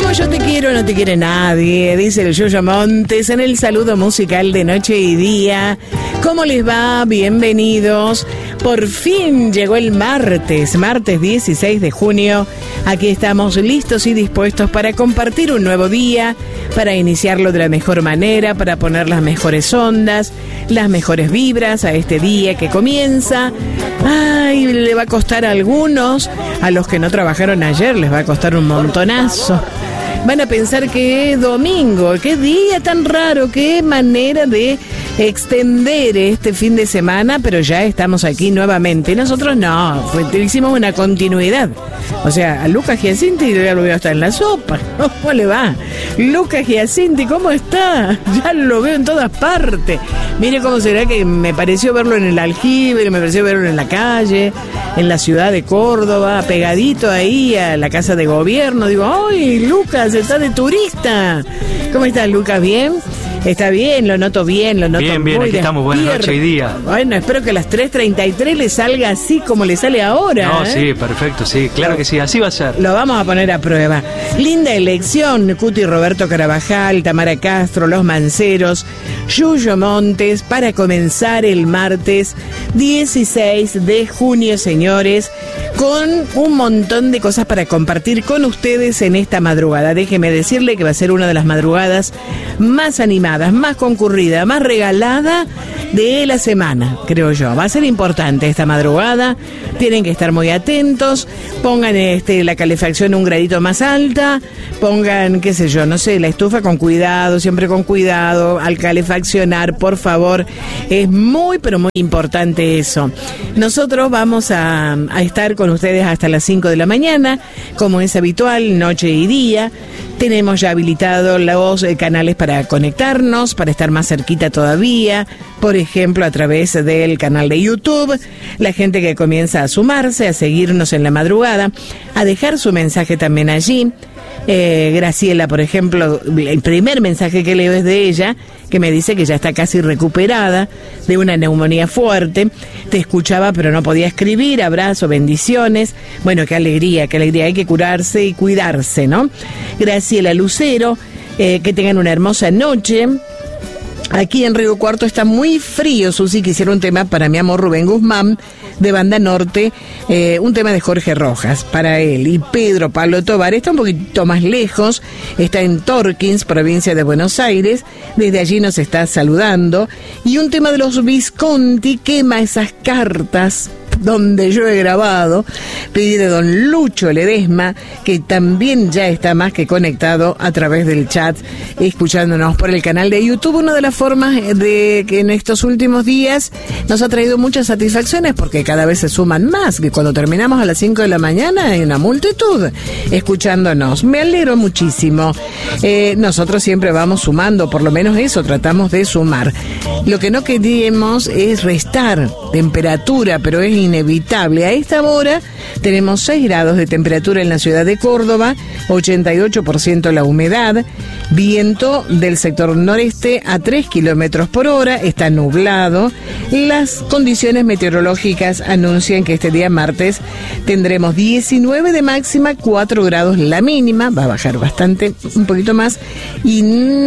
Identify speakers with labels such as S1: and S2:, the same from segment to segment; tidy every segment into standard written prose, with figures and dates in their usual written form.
S1: Como yo te quiero, no te quiere nadie, dice el Yuyo Montes en el saludo musical de Noche y Día. ¿Cómo les va? Bienvenidos. Por fin llegó el martes 16 de junio. Aquí estamos listos y dispuestos para compartir un nuevo día, para iniciarlo de la mejor manera, para poner las mejores ondas, las mejores vibras a este día que comienza. Ay, le va a costar a algunos, a los que no trabajaron ayer, les va a costar un montonazo. Van a pensar que es domingo, qué día tan raro, qué manera de extender este fin de semana, pero ya estamos aquí nuevamente. Nosotros no, hicimos una continuidad. O sea, a Lucas Giacinti ya lo veo hasta en la sopa. ¿Cómo le va? Lucas Giacinti, ¿cómo está? Ya lo veo en todas partes. Mire cómo será que me pareció verlo en el aljibe, me pareció verlo en la calle, en la ciudad de Córdoba, pegadito ahí a la casa de gobierno. Digo, ¡ay, Lucas, está de turista! ¿Cómo estás, Lucas? ¿Bien? Está bien, lo noto bien, lo noto
S2: bien,
S1: muy
S2: aquí estamos, buenas noches y día.
S1: Bueno, espero que a las 3:33 le salga así como le sale ahora.
S2: No, sí, perfecto, sí, claro que sí, así va a ser.
S1: Lo vamos a poner a prueba. Linda elección, Cuti Roberto Carabajal, Tamara Castro, Los Manceros, Yuyo Montes, para comenzar el martes 16 de junio, señores, con un montón de cosas para compartir con ustedes en esta madrugada. Déjeme decirle que va a ser una de las madrugadas más animadas, más concurrida, más regalada de la semana, creo yo. Va a ser importante esta madrugada, tienen que estar muy atentos, pongan la calefacción un gradito más alta, pongan, qué sé yo, no sé, la estufa con cuidado, siempre con cuidado, al calefaccionar, por favor, es muy, pero muy importante eso. Nosotros vamos a estar con ustedes hasta las 5 de la mañana, como es habitual, noche y día. Tenemos ya habilitados los canales para conectarnos, para estar más cerquita todavía, por ejemplo, a través del canal de YouTube. La gente que comienza a sumarse, a seguirnos en la madrugada, a dejar su mensaje también allí. Graciela, por ejemplo, el primer mensaje que leo es de ella, que me dice que ya está casi recuperada de una neumonía fuerte. Te escuchaba pero no podía escribir. Abrazo, bendiciones. Bueno, qué alegría, hay que curarse y cuidarse, ¿no? Graciela Lucero, que tengan una hermosa noche. Aquí en Río Cuarto está muy frío, Susi. Quisiera un tema para mi amor Rubén Guzmán, de Banda Norte, un tema de Jorge Rojas, para él. Y Pedro Pablo Tobar está un poquito más lejos, está en Torkins, provincia de Buenos Aires, desde allí nos está saludando. Y un tema de los Visconti, Quema esas cartas, donde yo he grabado, pedí de don Lucho Ledesma, que también ya está más que conectado a través del chat, escuchándonos por el canal de YouTube. Una de las formas de que en estos últimos días nos ha traído muchas satisfacciones, porque cada vez se suman más, que cuando terminamos a las 5 de la mañana hay una multitud escuchándonos. Me alegro muchísimo. Nosotros siempre vamos sumando, por lo menos eso, tratamos de sumar. Lo que no queremos es restar temperatura, pero es inevitable. A esta hora tenemos 6 grados de temperatura en la ciudad de Córdoba, 88% la humedad, viento del sector noreste a 3 kilómetros por hora, está nublado. Las condiciones meteorológicas anuncian que este día martes tendremos 19 de máxima, 4 grados la mínima, va a bajar bastante, un poquito más, y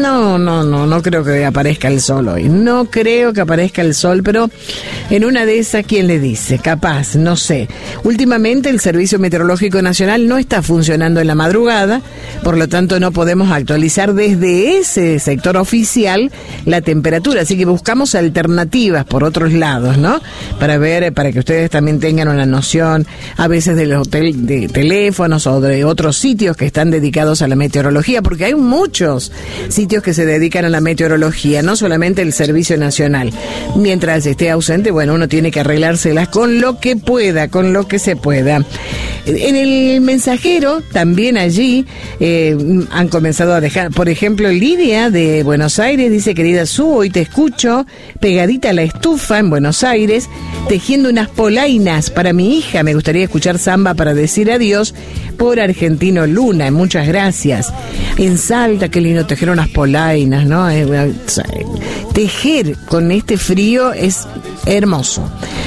S1: no creo que aparezca el sol hoy, no creo que aparezca el sol, pero en una de esas, ¿quién le dice? Capaz, no sé. Últimamente el Servicio Meteorológico Nacional no está funcionando en la madrugada, por lo tanto no podemos actualizar desde ese sector oficial la temperatura, así que buscamos alternativas por otros lados, ¿no? Para ver, para que ustedes también tengan una noción, a veces de los de teléfonos o de otros sitios que están dedicados a la meteorología, porque hay muchos sitios que se dedican a la meteorología, no solamente el Servicio Nacional. Mientras esté ausente, bueno, uno tiene que arreglárselas con lo que pueda, con lo que se pueda. En el mensajero, también allí, han comenzado a dejar, por ejemplo, Lidia de Buenos Aires dice: querida Su, hoy te escucho pegadita a la estufa en Buenos Aires, tejiendo unas polainas para mi hija. Me gustaría escuchar samba para decir adiós por Argentino Luna. Muchas gracias. En Salta, qué lindo tejer unas polainas, ¿no? tejer con este frío es hermoso.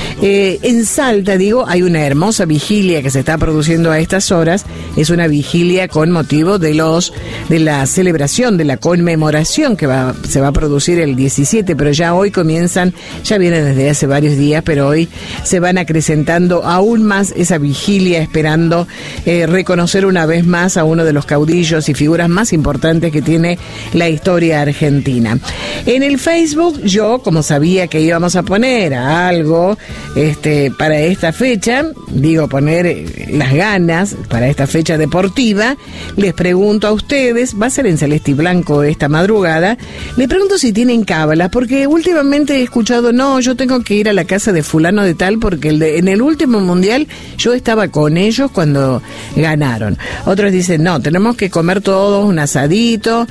S1: En Salta, hay una hermosa vigilia que se está produciendo a estas horas. Es una vigilia con motivo de la celebración, de la conmemoración que se va a producir el 17, pero ya hoy comienzan, ya vienen desde hace varios días, pero hoy se van acrecentando aún más esa vigilia, esperando reconocer una vez más a uno de los caudillos y figuras más importantes que tiene la historia argentina. En el Facebook, yo, como sabía que íbamos a poner algo para esta fecha, poner las ganas para esta fecha deportiva, les pregunto a ustedes, va a ser en celeste y blanco esta madrugada, les pregunto si tienen cábalas, porque últimamente he escuchado, no, yo tengo que ir a la casa de fulano de tal, porque en el último mundial yo estaba con ellos cuando ganaron. Otros dicen, no, tenemos que comer todos un asadito,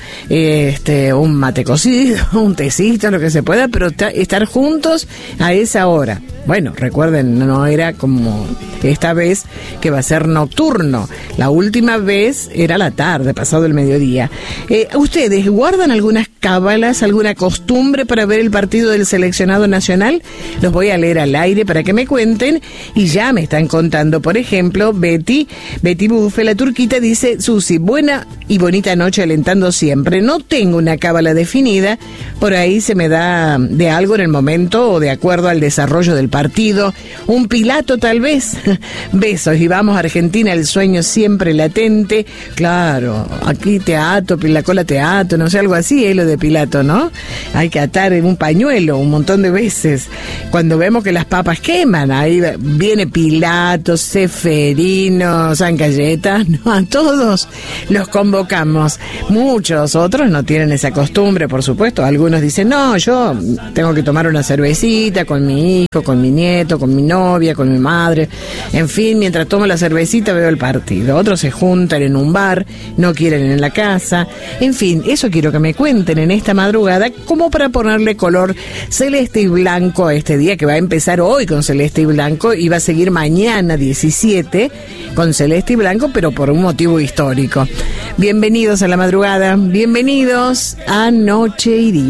S1: un mate cocido, un tecito, lo que se pueda, pero estar juntos a esa hora. Bueno, recuerden, no era como esta vez que va a ser nocturno. La última vez era la tarde, pasado el mediodía. ¿Ustedes guardan algunas cábalas, alguna costumbre para ver el partido del seleccionado nacional? Los voy a leer al aire para que me cuenten, y ya me están contando. Por ejemplo, Betty Buffe, la turquita, dice: Susi, buena y bonita noche, alentando siempre. No tengo una cábala definida, por ahí se me da de algo en el momento o de acuerdo al desarrollo del partido. Un Pilato tal vez. Besos y vamos Argentina, el sueño siempre latente. Claro, aquí teatro, la cola teatro, no sé, algo así, lo de Pilato, ¿no? Hay que atar en un pañuelo un montón de veces. Cuando vemos que las papas queman, ahí viene Pilato, Ceferino, San Cayetano, a todos los convocamos. Muchos otros no tienen esa costumbre, por supuesto. Algunos dicen, no, yo tengo que tomar una cervecita con mi hijo, con mi nieto, con mi novia, con mi madre. En fin, mientras tomo la cervecita veo el partido. Otros se juntan en un bar, no quieren en la casa. En fin, eso quiero que me cuenten en esta madrugada, como para ponerle color celeste y blanco a este día, que va a empezar hoy con celeste y blanco y va a seguir mañana 17 con celeste y blanco, pero por un motivo histórico. Bienvenidos a la madrugada, bienvenidos a Noche y Día.